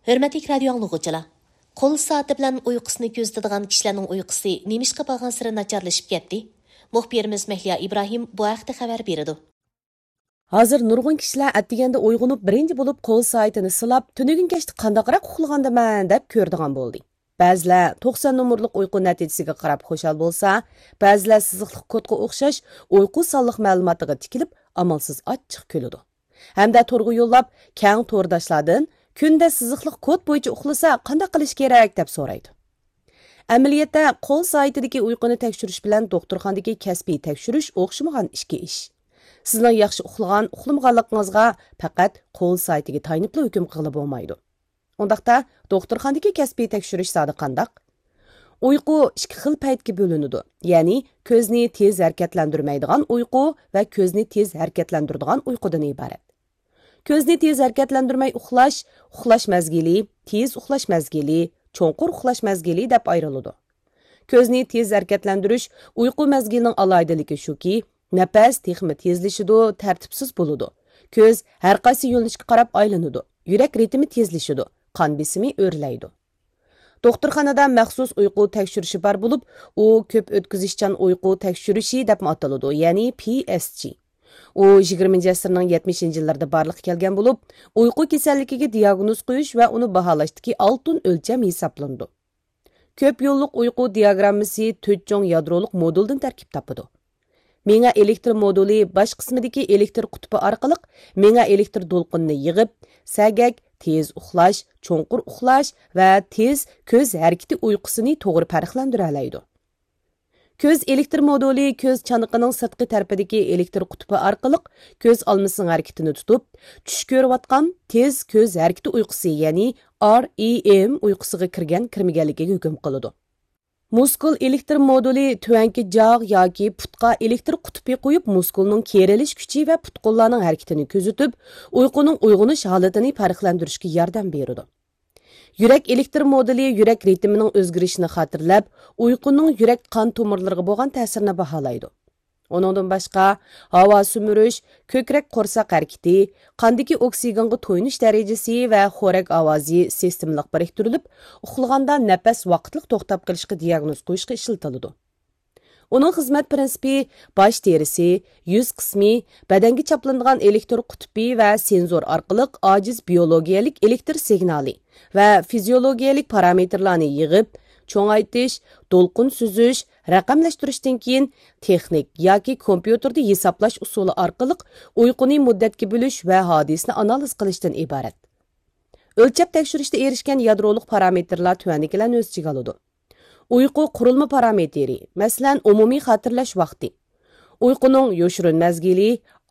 Hörmətli radio anlıqçılar. Qol saati bilan uyqusini ko'zlaydigan kishilarning uyqusi nemishqa bo'lgan siri nacharlashib ketdi? Muxbirimiz Mahliya Ibrohim bu haqda xabar berdi. Hozir nurg'un kishilar atdiganda uyg'onib birinchi bo'lib qo'l soatini silab, tunigun kechdi qandaqroq uxlagandaman deb ko'rdigan bo'ldi. Ba'zilar 90 nomerlik uyqu natijasiga qarab xushal bo'lsa, ba'zilar siziqliq kodga o'xshash uyqu sonliq ma'lumotiga tikilib, amalsiz achchiq kuladi. Hamda to'rga yo'llab, keng to'rdoshlardan kunda siziqliq kod bo'yicha uxlasa, qanday qilish kerak deb so'raydi. Amaliyotda qo'l soatidagi uyquni tekshirish bilan doktorxonadagi kasbiy tekshirish o'xshamagan ishga ish. Sizning yaxshi uxlagan, uxlamaganligingizga faqat qo'l soatiga tayanib hukm qilib bo'lmaydi. Undaqda doktorxonadagi kasbiy tekshirish zodi qandaq? Uyqu ikki xil paytga bo'linadi. Ya'ni ko'zni tez harakatlantirmaydigan uyqu va ko'zni tez harakatlantiradigan uyqudan iborat. Ko'zni tez harakatlantirmay uxlash mazgili, tez uxlash mazgili, cho'nqur uxlash mazgili deb ayriladi. Ko'zni tez harakatlantirish uyqu mazgilining alohidaligi shuki, nafas texmi tezlashidi, tartibsiz bo'ladi. Ko'z har qaysi yo'nalishga qarab aylanadi. Yurak ritmi tezlashidi, qon besimi o'rlaydi. Doktorxonada maxsus uyqu tekshirishi bor bo'lib, u ko'p o'tkazishchan uyqu tekshirishi deb ataladi, ya'ni PSG. U 20-asrning 70-yillarida barliqqa kelgan bo'lib, uyqu kasalligiga diagnoz qo'yish va uni baholashdagi oltin o'lcham hisoblandi. Ko'p yo'lliq uyqu diagrammasi 4 cho'ng yadroliq moduldan tarkib topadi. Menga elektr moduli bosh qismidagi elektr qutbi orqali menga elektr to'lqinni yig'ib, sagak, tez uxlash, cho'nqur uxlash va tez ko'z harakati uyqusini to'g'ri farqlantira oladi. Ko'z elektr moduli ko'z chaniqining sirtqi tarafidagi elektr qutbi orqali ko'z olmasining harakatini tutib, tush ko'rayotgan tez ko'z harakati uyqusi, ya'ni REM uyqusiga kirmaganligiga hukm qiladi. Muskul elektr moduli tuvanki jog' yoki putqa elektr qutbi qo'yib, muskulning kerilish kuchi va putqonlarning harakatini kuzatib, uyquning uyg'onish holatini farqlantirishga yordam beradi. Yurak elektr moduli yurak ritmining o'zgarishini xotirlab, uyquning yurak qon tomirlariga bo'lgan ta'sirini baholaydi. Onundan boshqa havo sumurish, ko'krak qo'rsoq harakati, qondagi oksigenga to'yinish darajasi va xo'rak ovozi sistemliq biriktirilib, uxlaganda nafas vaqtliq to'xtab qolishga diagnoz qo'yishga ishlatiladi. Uning xizmat prinsipi bosh terisi, yuz qismi, badanga chaplanadigan elektr qutbi va senzor orqali ojiz biologiyalik elektr signali va fiziologiyalik parametrlarni yig'ib, cho'ngaytish, to'lqin suzish, raqamlashtirishdan keyin texnik yoki kompyuterda hisoblash usuli orqali uyquni muddatga bo'lish va hodisani analiz qilishdan iborat. O'lchab tekshirishda erishgan yadroliq parametrlar tuvandikilarni o'z ichiga oladi. Uyqu qurilma parametri, masalan, umumiy xotirlash vaqti. Uyquning yoshirin mazgili,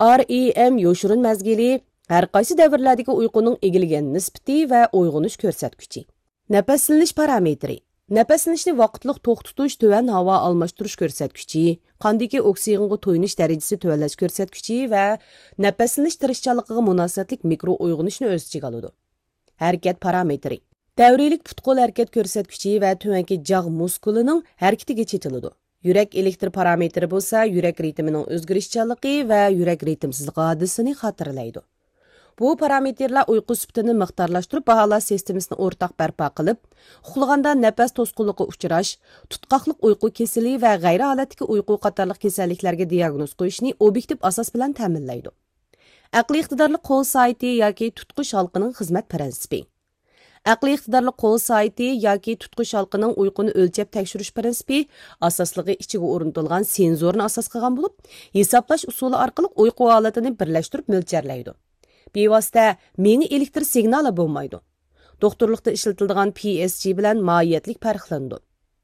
REM yoshirin mazgili, har qaysi davrlardagi uyquning egilgan nisbati va uyg'onish ko'rsatkichi. Nafaslanish parametri. Nafaslanishni vaqtliq to'xtatish, tuvan havo almashtirish ko'rsatkichi, qondagi oksigenga to'yinish darajasi tuvanlash ko'rsatkichi va nafaslanish tirishchanligiga munosabatlik mikro uyg'onishni o'z ichiga oladi. Harakat parametri. Davriylik putqol harakat ko'rsatkichi va tuvanki jog' muskulining harakatiga chetiladi. Yurak elektr parametri bo'lsa, yurak ritmining o'zgarishchanligi va yurak ritmsizligi hodisasini xotirlaydi. Bu parametrlar uyqu sifatini miqdorlashtirib, baholash sistemasini o'rtaq barpo qilib, uxlaganda nafas to'sqinligiga uchrash, tutqoqlik uyqu kasali va g'ayri holatdagi uyqu qatorliq kasalliklarga diagnoz qo'yishni obyektiv asos bilan ta'minlaydi. Aqliy iqtidorli qo'l soati yoki tutqish halqining xizmat prinsipi. Aqliy iqtidorli qo'l soati yoki tutqish halqining uyquni o'lchab tekshirish prinsipi asosligi ichiga o'rnatilgan senzorni asos qilgan bo'lib, hisoblash usuli orqali uyqu holatini birlashtirib mo'ljallaydi. Bevosita meni elektr signali bo'lmaydi. Doktorlikda ishlatiladigan PSG bilan mohiyatlik farqlanadi.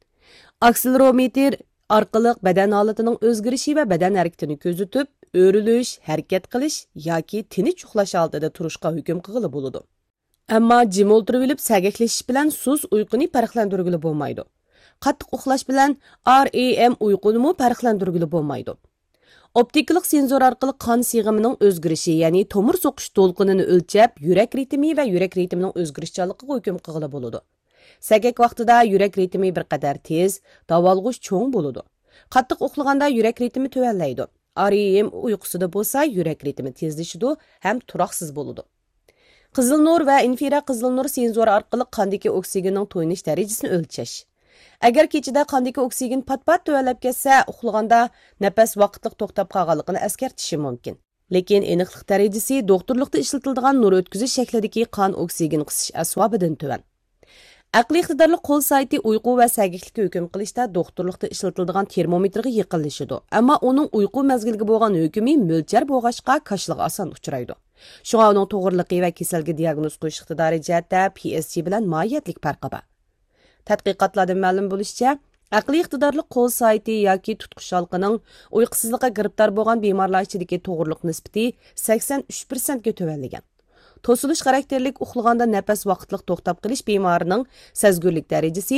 Akselerometr orqali badan holatining o'zgarishi va badan harakatini kuzatib, o'rilish, harakat qilish yoki tinch uxlash holatida turishga hukm qilib bo'ladi. Ammo jim o'tirib olib sagaklashish bilan suz uyquni farqlantirgili bo'lmaydi. Qattiq uxlash bilan REM uyquni farqlantirgili bo'lmaydi. Optikalik senzor orqali qon sig'imining o'zgarishi, ya'ni tomir so'qish to'lqinini o'lchab, yurak ritmi va yurak ritmining o'zgarishchanligiga hukm qilib bo'ladi. Sagak vaqtida yurak ritmi bir qadar tez, davolg'ish cho'ng bo'ladi. Qattiq uxlaganda yurak ritmi tuvanlaydi. REM uyqusida bo'lsa, yurak ritmi tezlashidi ham turoqsiz bo'ladi. Qizil nur va infraqizil nur senzori orqali qandagi oksigenning to'yinish darajasini o'lchash. Agar kechida qandagi oksigen pat-pat tuvalab ketsa, uxlaganda nafas vaqtliq to'xtab qolganligini eskartishi mumkin. Lekin aniqlik darajasi doktorlikda ishlatiladigan nur o'tkazish shaklidagi qon oksigen qisish asbobidan tuvan. Aqliy iqtidorli qo'l sayti uyqu va sagiklikka hukm qilishda doktorlikda ishlatiladigan termometrga yaqinlashadi. Ammo uning uyqu mazgiliga bo'lgan hukmi mo'lchar bo'lg'achqa kashliga oson uchraydi. Shunga uning to'g'riligi va kasalga diagnoz qo'yish iqtidori jihatda PSG bilan mohiyatlik farqi bor. Tadqiqotlardan ma'lum bo'lishicha, aqliy iqtidorli qo'l sayti yoki tutqish halqining uyqusizlikqa giribtor bo'lgan bemorlar ichidagi to'g'riliq nisbati 83% ga tuvanlagan. To'silish xarakterlik uxlaganda nafas vaqtliq to'xtab qilish bemorining sezgurlik darajasi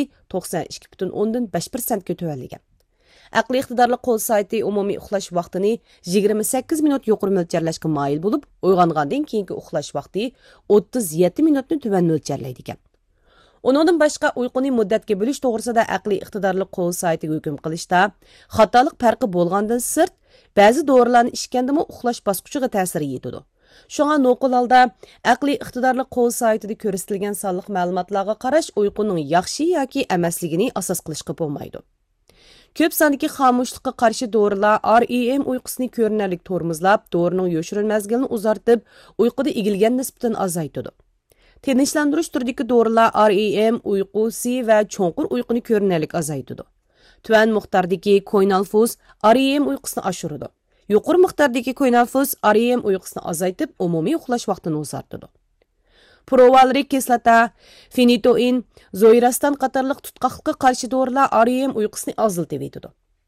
92.5% ga tuvanlagan. Aqliy iqtidorli qo'l sayti umumiy uxlash vaqtini 28 minut yuqori mo'ljallashga moyil bo'lib, uyg'ongandan keyingi uxlash vaqti 37 minutni tuvan mo'ljallaydi ekan. Uningdan boshqa uyquni muddatga bo'lish to'g'risida aqliy iqtidorli qo'l sayti hukm qilishda xatolik farqi bo'lgandan sirt, ba'zi dorilarni ichgandimi uxlash bosqichiga ta'sir yetadi. Shunga noqul holda aqliy iqtidorli qo'l saytida ko'rsatilgan sonliq ma'lumotlarga qarash uyquning yaxshi yoki emasligini asos qilishga bo'lmaydi. Ko'p sondagi xomushlikqa qarshi dorilar REM uyqusini ko'rinarlik tormozlab, dorining yoshirin mazgilini uzartib, uyquda egilgan nisbatan azaytadi. Tinchlantirish turidagi dorilar REM uyqusi va cho'nqur uyquni ko'rinarlik azaytadi. Tuvan miqdordagi koinalfus REM uyqusini oshiradi. Yuqori miqdordagi koinalfus REM uyqusini azaytib, umumiy uxlash vaqtini uzartadi. Provalrik kislota, fenitoin, zoirastan qatorliq tutqaqlikqa qarshi dorilar REM uyqusini azaltib etadi.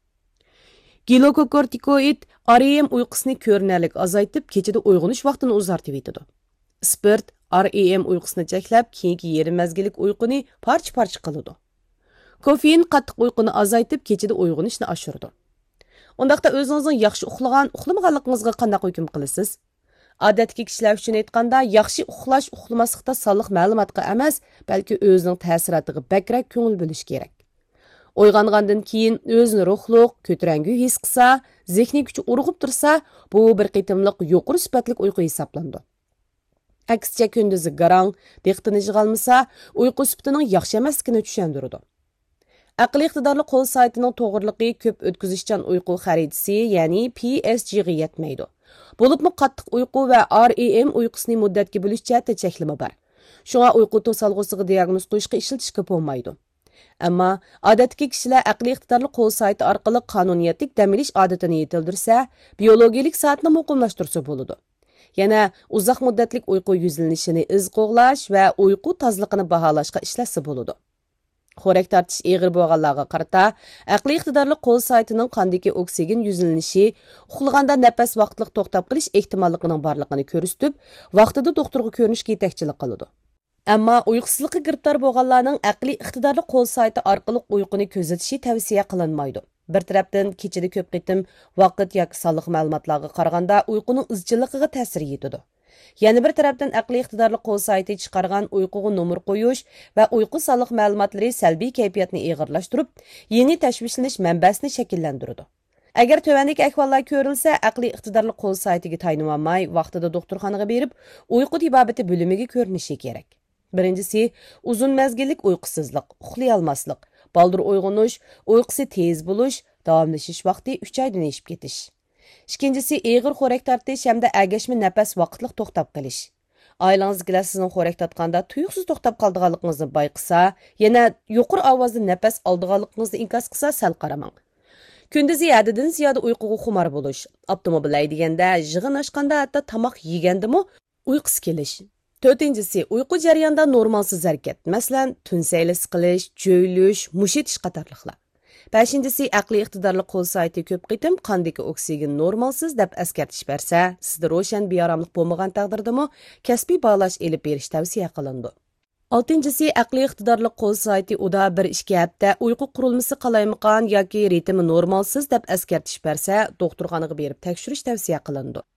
Glukokortikoid REM uyqusini ko'rinarlik azaytib, kechada uyg'onish vaqtini uzartib etadi. Spirt REM uyqusini cheklab, keyingi yarim mazgillik uyquni parcha-parcha qiladi. Kofein qattiq uyquni azaytib, kechada uyg'onishni oshiradi. Undaqda o'zingizning yaxshi uxlagan, uxlamaganligingizga qanday hukm qilasiz? Odatdagi kishilar uchun aytganda, yaxshi uxlash uxlamaslikda sonliq ma'lumotga emas, balki o'zining ta'siriga bakrak ko'ngil bo'lish kerak. Uyg'ongandan keyin o'zini ruhliq, ko'tarangu his qilsa, zehni kuchi urg'ib tursa, bu bir qitimliq yuqori sifatli uyqu hisoblanadi. Aksicha kunduzi garang, diqqatini yig'olmasa, uyqu sifatining yaxshi emasligini tushundiradi. Aqliy iqtidorli qo'l saytining to'g'riligi ko'p o'tkazishchan uyqu xaritasi, ya'ni PSG ga yetmaydi. Bo'libmi qattiq uyqu va REM uyqusini muddatga bo'lish jihatda cheklama bor. Shunga uyqu to'salg'usiga diagnoz qo'yishga ishlatishga bo'lmaydi. Ammo odatdagi kishilar aqliy iqtidorli qo'l sayti orqali qonuniyatlik dam olish odatini yetildirsa, biologik soatni muqimlashtirsa bo'ladi. Yana uzoq muddatlik uyqu yuzlanishini iz qo'g'lash va uyqu tozligini baholashga ishlatsa bo'ladi. Xo'rak tortish eg'ir bo'lganlarga qarata, aqliy iqtidorli qo'l saytining qandagi oksigen yuzlanishi, uxlaganda nafas vaqtliq to'xtab qilish ehtimolligining borligini ko'rsatib, vaqtida doktorga ko'rinishga yetakchilik qiladi. Ammo uyqusizlikka giribtor bo'lganlarning aqliy iqtidorli qo'l sayti orqali uyquni kuzatishi tavsiya qilinmaydi. Bir tarafdan kechada ko'p qitim vaqt yoki sonliq ma'lumotlarga qaraganda uyquning izchilligiga ta'sir yetadi. Yana bir tarafdan aqliy iqtidorli qo'l sayti chiqargan uyquga nomer qo'yish va uyqu sonliq ma'lumotlari salbiy kayfiyatni og'irlashtirib, yangi tashvishlanish manbasini shakllantiradi. Agar tövandagi ahvollar ko'rilsa, aqliy iqtidorli qo'l saytiga tayinolmay, vaqtida doktorxonaga berib, uyqu tibobati bo'limiga ko'rinishi kerak. Birinchisi, uzun mazgillik uyqusizlik, uxlay olmaslik, baldur uyg'onish, uyqusi tez bo'lish, davomlashish vaqti 3 oydan oshib ketish. Ikkinchisi, eg'ir xo'rak tortish hamda agashma nafas vaqtliq to'xtab qilish. Oilangiz sizning xo'rak tortganda tuyuqsiz to'xtab qoldiganligingizni bayqasa, yana yuqori ovozda nafas oldiganligingizni inkos qilsa, sal qaramang. Kunduzi haddidan ziyoda uyquga xumor bo'lish, avtomobil haydaganda, yig'in ochganda, hatto tomoq yegandimi uyqusi kelish. To'rtinchisi, uyqu jarayonida normalsiz harakat, masalan, tun saylasi qilish, jo'ylish, mush etish qatorliqlar. Beshinchisi, aqliy iqtidorli qo'l sayti ko'p qitim qandagi oksigen normalsiz deb eskartish bersa, sizda ro'shan beoromlik bo'lmagan taqdirdami kasbiy baholash elib berish tavsiya qilindi. Oltinchisi, aqliy iqtidorli qo'l sayti uda 1-2 hafta uyqu qurilmasi qalaymaqan yoki ritmi normalsiz deb eskartish bersa, doktorxonaga berib tekshirish tavsiya qilindi.